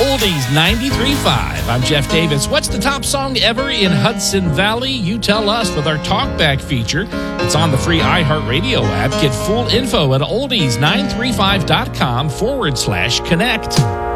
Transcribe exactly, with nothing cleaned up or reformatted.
Oldies ninety-three point five. I'm Jeff Davis. What's the top song ever in Hudson Valley? You tell us with our Talkback feature. It's on the free iHeartRadio app. Get full info at oldies nine three five dot com forward slash connect.